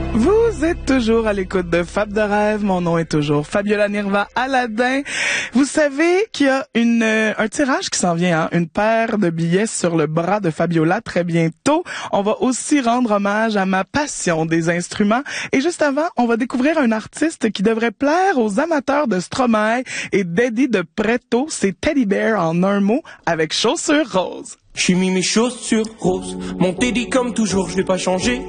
Vous êtes toujours à l'écoute de Fab de rêve. Mon nom est toujours Fabiola Nirva Aladin. Vous savez qu'il y a un tirage qui s'en vient, hein? Une paire de billets sur le bras de Fabiola très bientôt. On va aussi rendre hommage à ma passion des instruments. Et juste avant, on va découvrir un artiste qui devrait plaire aux amateurs de Stromae et d'Eddie de Pretto. C'est Teddy Bear en un mot avec Chaussures roses. J'ai mis mes chaussures roses, mon Teddy comme toujours, je l'ai pas changé.